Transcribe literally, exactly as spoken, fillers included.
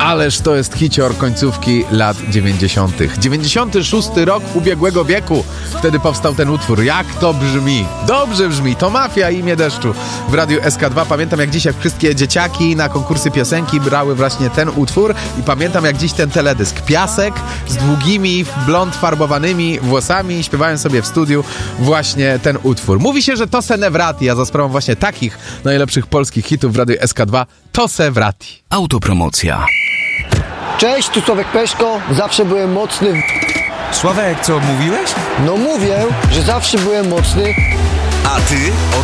Ależ to jest hicior końcówki lat dziewięćdziesiątych. dziewięćdziesiąty szósty rok ubiegłego wieku. Wtedy powstał ten utwór. Jak to brzmi? Dobrze brzmi. To Mafia i Imię Deszczu w Radiu S K dwa. Pamiętam, jak dziś, jak wszystkie dzieciaki na konkursy piosenki brały właśnie ten utwór i pamiętam, jak dziś ten teledysk. Piasek z długimi, w blond farbowanymi włosami śpiewają sobie w studiu właśnie ten utwór. Mówi się, że to se ne vrati, a za sprawą właśnie takich najlepszych polskich hitów w Radiu S K dwa to se vrati. Autopromocja. Cześć, tu Sławek Peszko. Zawsze byłem mocny w... Sławek, co mówiłeś? No mówię, że zawsze byłem mocny. A ty?